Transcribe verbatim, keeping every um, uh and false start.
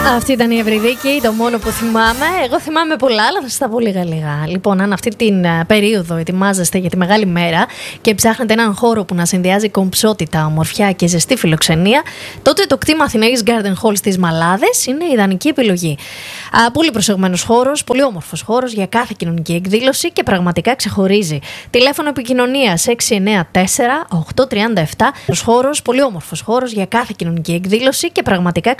Αυτή ήταν η Ευρυδίκη, το μόνο που θυμάμαι. Εγώ θυμάμαι πολλά, αλλά θα σας τα πω λίγα λίγα. Λοιπόν, αν αυτή την περίοδο ετοιμάζεστε για τη μεγάλη μέρα και ψάχνετε έναν χώρο που να συνδυάζει κομψότητα, ομορφιά και ζεστή φιλοξενία, τότε το κτήμα Αθηναής Garden Hall στις Μαλάδες είναι η ιδανική επιλογή. Α, πολύ προσεγμένος χώρος, πολύ όμορφος χώρος για κάθε κοινωνική εκδήλωση και πραγματικά ξεχωρίζει. Τηλέφωνο επικοινωνίας έξι εννιά τέσσερα οκτώ τρία επτά. Χώρος, πολύ όμορφος χώρος για κάθε κοινωνική εκδήλωση και πραγματικά